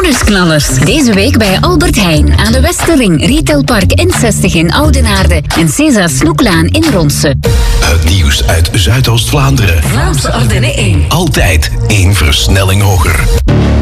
bonusknallers. Deze week bij Albert Heijn aan de Westerring, Retailpark N60 in Oudenaarde en César Snoeklaan in Ronse. Het nieuws uit Zuidoost-Vlaanderen. Vlaamse Ardennen 1. Altijd één versnelling hoger.